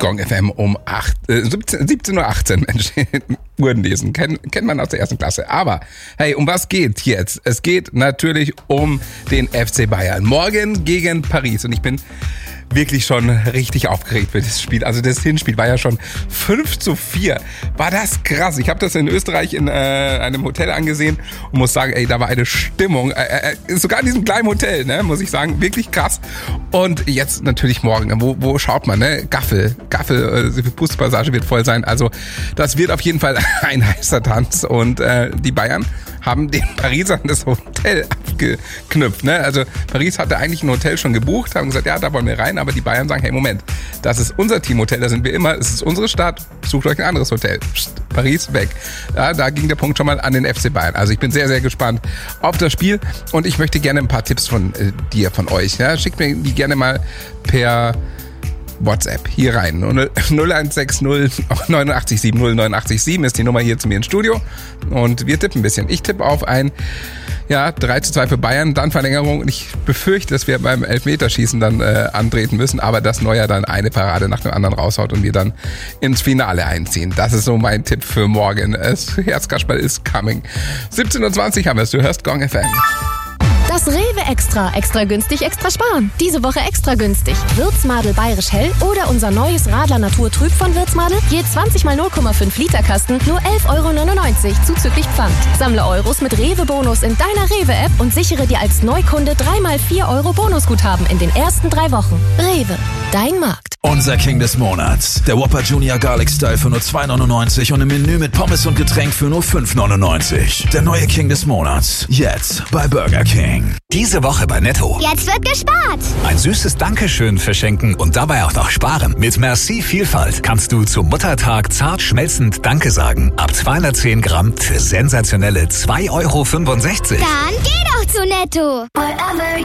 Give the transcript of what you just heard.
Gong FM um 17:18 Uhr. Mensch, Uhren lesen, kennt man aus der ersten Klasse. Aber hey, um was geht jetzt? Es geht natürlich um den FC Bayern. Morgen gegen Paris. Und ich bin wirklich schon richtig aufgeregt für das Spiel. Also das Hinspiel war ja schon 5:4. War das krass. Ich habe das in Österreich in einem Hotel angesehen und muss sagen, ey, da war eine Stimmung. Sogar in diesem kleinen Hotel, ne, muss ich sagen, wirklich krass. Und jetzt natürlich morgen. Wo schaut man, ne? Gaffel, die Fußpassage wird voll sein. Also das wird auf jeden Fall ein heißer Tanz. Und die Bayern haben den Parisern das Hotel abgeknüpft, ne? Also Paris hatte eigentlich ein Hotel schon gebucht, haben gesagt, ja, da wollen wir rein, aber die Bayern sagen, hey, Moment, das ist unser Teamhotel, da sind wir immer, es ist unsere Stadt, sucht euch ein anderes Hotel. Psst, Paris weg. Ja, da ging der Punkt schon mal an den FC Bayern. Also ich bin sehr, sehr gespannt auf das Spiel und ich möchte gerne ein paar Tipps von euch. Ja? Schickt mir die gerne mal per WhatsApp hier rein. 0160 8970 987 ist die Nummer hier zu mir ins Studio. Und wir tippen ein bisschen. Ich tippe auf ein 3:2 für Bayern, dann Verlängerung. Und ich befürchte, dass wir beim Elfmeterschießen dann antreten müssen, aber dass Neuer dann eine Parade nach dem anderen raushaut und wir dann ins Finale einziehen. Das ist so mein Tipp für morgen. Das Herzkasperl is coming. 17:20 haben wir es. Du hörst Gong FM. Das Rewe Extra. Extra günstig, extra sparen. Diese Woche extra günstig. Wirtsmadel Bayerisch Hell oder unser neues Radler Naturtrüb von Wirtsmadel. Je 20 mal 0,5 Liter Kasten, nur 11,99 € zuzüglich Pfand. Sammle Euros mit Rewe-Bonus in deiner Rewe-App und sichere dir als Neukunde 3 mal 4 € Bonusguthaben in den ersten 3 Wochen. Rewe, dein Markt. Unser King des Monats. Der Whopper Junior Garlic Style für nur 2,99 € und im Menü mit Pommes und Getränk für nur 5,99 €. Der neue King des Monats. Jetzt bei Burger King. Diese Woche bei Netto. Jetzt wird gespart. Ein süßes Dankeschön verschenken und dabei auch noch sparen. Mit Merci Vielfalt kannst du zum Muttertag zart schmelzend Danke sagen. Ab 210 Gramm für sensationelle 2,65 €. Dann geh doch zu Netto.